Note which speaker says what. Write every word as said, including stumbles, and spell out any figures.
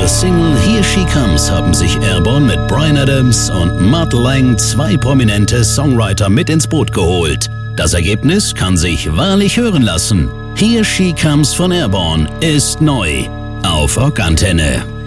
Speaker 1: ihrer Single Here She Comes haben sich Airborne mit Bryan Adams und Mutt Lange zwei prominente Songwriter mit ins Boot geholt. Das Ergebnis kann sich wahrlich hören lassen. Here She Comes von Airborne ist neu auf Rockantenne.